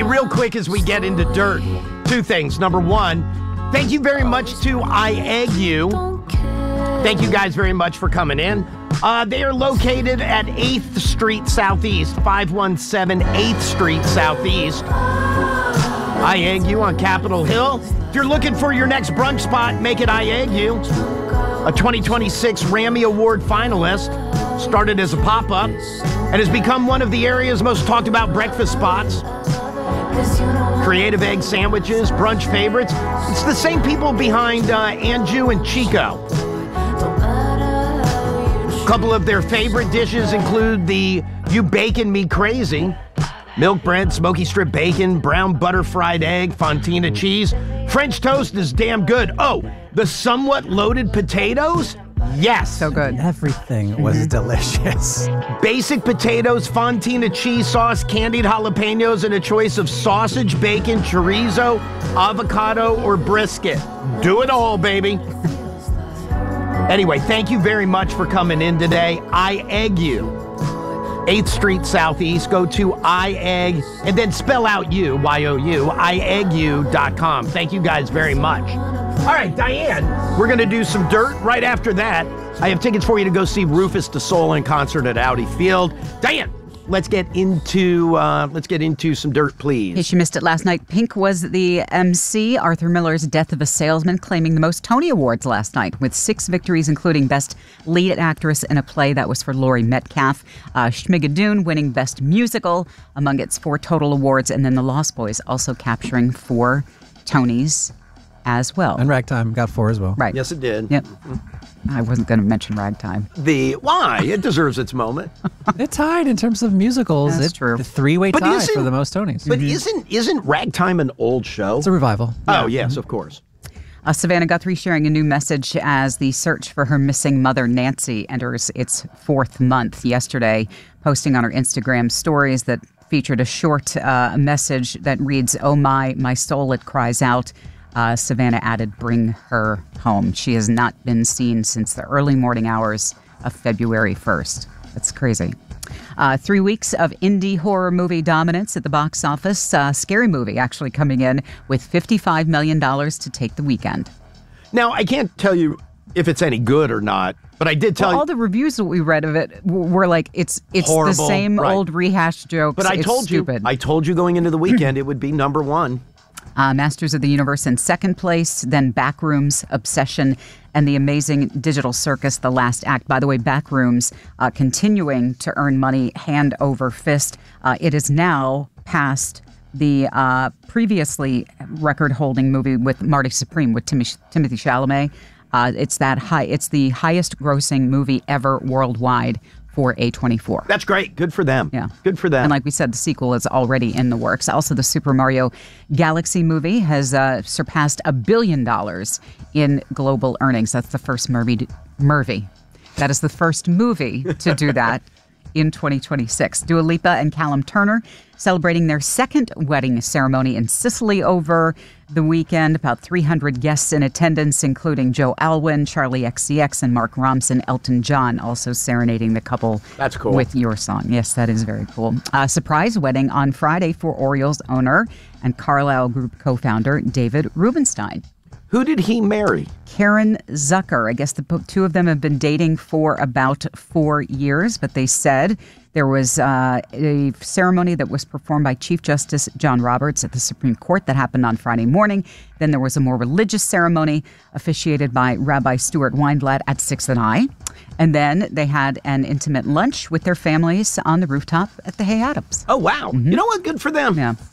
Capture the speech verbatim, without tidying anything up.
Hey, real quick as we get into dirt, two things. Number one, thank you very much to I Egg You. Thank you guys very much for coming in. Uh, they are located at eighth Street Southeast, five one seven eighth Street Southeast. I Egg You on Capitol Hill. If you're looking for your next brunch spot, make it I Egg You. A twenty twenty-six Rammy Award finalist, started as a pop-up, and has become one of the area's most talked about breakfast spots. Creative egg sandwiches, brunch favorites. It's the same people behind uh, Anju and Chico. A couple of their favorite dishes include the You Bacon Me Crazy, milk bread, smoky strip bacon, brown butter fried egg, fontina cheese. French toast is damn good. Oh, the somewhat loaded potatoes? Yes. So good. Everything was delicious. Basic potatoes, fontina cheese sauce, candied jalapenos, and a choice of sausage, bacon, chorizo, avocado, or brisket. Do it all, baby. Anyway, thank you very much for coming in today. I Egg You. eighth Street Southeast. Go to iEgg and then spell out you, Y O U, I egg you dot com. Thank you guys very much. All right, Diane, we're going to do some dirt right after that. I have tickets for you to go see Rufus Du Sol in concert at Audi Field. Diane, let's get into uh, let's get into some dirt, please. In case you missed it last night, Pink was the M C. Arthur Miller's Death of a Salesman claiming the most Tony Awards last night with six victories, including Best Lead Actress in a Play. That was for Laurie Metcalf. Uh, Schmigadoon winning Best Musical among its four total awards. And then The Lost Boys also capturing four Tonys as well. And Ragtime got four as well. Right. Yes, it did. Yep. I wasn't going to mention Ragtime. The why? It deserves its moment. It tied in terms of musicals. That's it, true. The three-way But tie isn't- for the most Tonys. But isn't isn't Ragtime an old show? It's a revival. Oh, yes, of course. Uh, Savannah Guthrie sharing a new message as the search for her missing mother, Nancy, enters its fourth month yesterday, posting on her Instagram stories that featured a short uh, message that reads, "Oh my, my soul, it cries out." Uh, Savannah added, "Bring her home." She has not been seen since the early morning hours of February first. That's crazy. Uh, three weeks of indie horror movie dominance at the box office. Uh, Scary Movie actually coming in with fifty-five million dollars to take the weekend. Now, I can't tell you if it's any good or not, but I did tell Well, you. all the reviews that we read of it w- were like, it's it's Horrible, the same right. old rehashed jokes. But I It's told stupid. you, I told you going into the weekend it would be number one. Uh, Masters of the Universe in second place, then Backrooms, Obsession, and The Amazing Digital Circus, The Last Act. By the way, Backrooms uh, continuing to earn money hand over fist. Uh, it is now past the uh, previously record-holding movie with Marty Supreme with Tim- Timothy Chalamet. Uh, it's that high. It's the highest-grossing movie ever worldwide for A twenty-four. That's great. Good for them. Yeah. Good for them. And like we said, the sequel is already in the works. Also, the Super Mario Galaxy movie has uh, surpassed a billion dollars in global earnings. That's the first Murphy. Murphy. That is the first movie to do that in twenty twenty-six. Dua Lipa and Callum Turner celebrating their second wedding ceremony in Sicily over the weekend. About three hundred guests in attendance, including Joe Alwyn, Charlie X C X, and Mark Ronson. Elton John also serenading the couple. That's cool. With Your Song. Yes, that is very cool. A surprise wedding on Friday for Orioles owner and Carlyle Group co-founder David Rubenstein. Who did he marry? Karen Zucker. I guess the two of them have been dating for about four years, but they said there was uh, a ceremony that was performed by Chief Justice John Roberts at the Supreme Court that happened on Friday morning. Then there was a more religious ceremony officiated by Rabbi Stuart Weinblatt at Sixth and I. And then they had an intimate lunch with their families on the rooftop at the Hay Adams. Oh, wow. You know what? Good for them. Yeah.